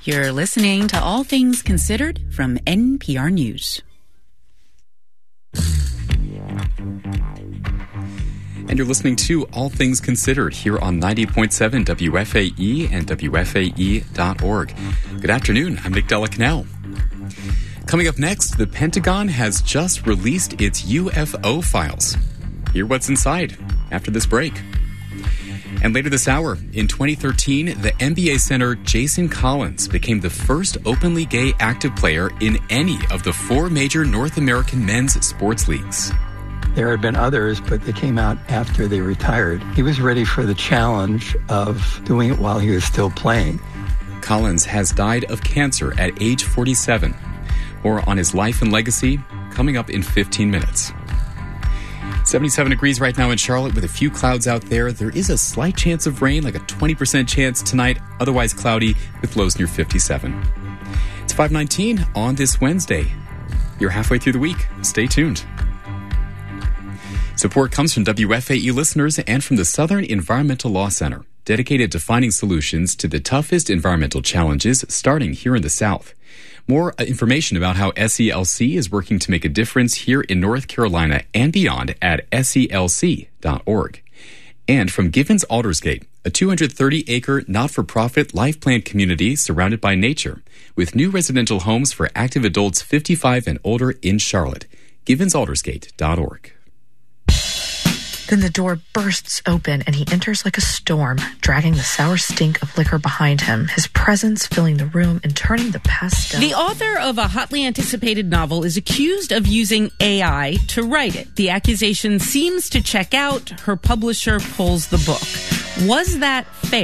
You're listening to All Things Considered from NPR News. And you're listening to All Things Considered here on 90.7 WFAE and WFAE.org. Good afternoon. I'm Nick Della Canal. Coming up next, the Pentagon has just released its UFO files. Hear what's inside after this break. And later this hour, in 2013, the NBA center Jason Collins became the first openly gay active player in any of the 4 major North American men's sports leagues. There had been others, but they came out after they retired. He was ready for the challenge of doing it while he was still playing. Collins has died of cancer at age 47. More on his life and legacy coming up in 15 minutes. 77 degrees right now in Charlotte with a few clouds out there. There is a slight chance of rain, like a 20% chance tonight, otherwise cloudy with lows near 57. It's 5:19 on this Wednesday. You're halfway through the week. Stay tuned. Support comes from WFAE listeners and from the Southern Environmental Law Center, dedicated to finding solutions to the toughest environmental challenges starting here in the South. More information about how SELC is working to make a difference here in North Carolina and beyond at SELC.org. And from Givens Aldersgate, a 230-acre not-for-profit life plan community surrounded by nature, with new residential homes for active adults 55 and older in Charlotte. GivensAldersgate.org. Then the door bursts open and he enters like a storm, dragging the sour stink of liquor behind him, his presence filling the room and turning the pastel. The author of a hotly anticipated novel is accused of using AI to write it. The accusation seems to check out. Her publisher pulls the book. Was that fair?